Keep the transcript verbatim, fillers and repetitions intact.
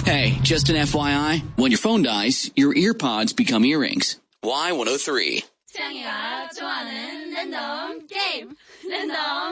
Hey, just an F Y I, when your phone dies, your ear pods become earrings. Y one oh three. 태양이가 좋아하는 랜덤 게임 랜덤